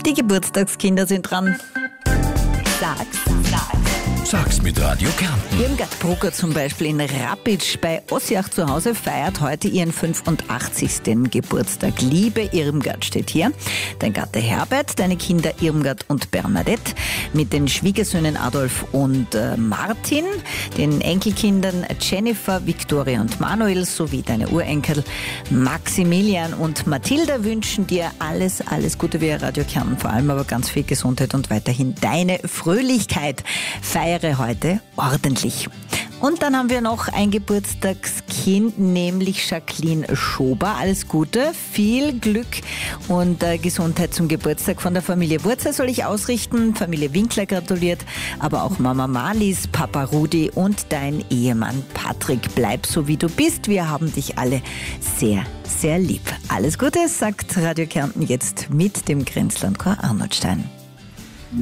Die Geburtstagskinder sind dran. Sag's mit Radio Kärnten. Irmgard Brugger zum Beispiel in Rapitsch bei Ossiach zu Hause feiert heute ihren 85. Geburtstag. Liebe Irmgard steht hier. Dein Gatte Herbert, deine Kinder Irmgard und Bernadette, mit den Schwiegersöhnen Adolf und Martin, den Enkelkindern Jennifer, Viktoria und Manuel sowie deine Urenkel Maximilian und Mathilda wünschen dir alles Gute via Radio Kärnten, vor allem aber ganz viel Gesundheit und weiterhin deine Fröhlichkeit. Feiere heute ordentlich. Und dann haben wir noch ein Geburtstagskind, nämlich Jacqueline Schober. Alles Gute, viel Glück und Gesundheit zum Geburtstag von der Familie Wurzer soll ich ausrichten. Familie Winkler gratuliert, aber auch Mama Marlies, Papa Rudi und dein Ehemann Patrick. Bleib so wie du bist. Wir haben dich alle sehr, sehr lieb. Alles Gute, sagt Radio Kärnten jetzt mit dem Grenzlandchor Arnoldstein.